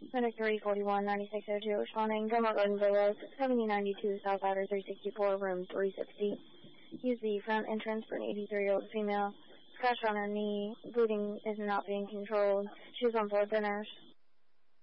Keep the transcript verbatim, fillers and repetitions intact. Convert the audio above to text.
Medic three forty-one ninety-six oh two, responding, Gilmore Garden Villas, seventy ninety-two South Outer three sixty-four, room three sixty. Use the front entrance for an eighty-three-year-old female. Scratch on her knee. Bleeding is not being controlled. She is on blood thinners.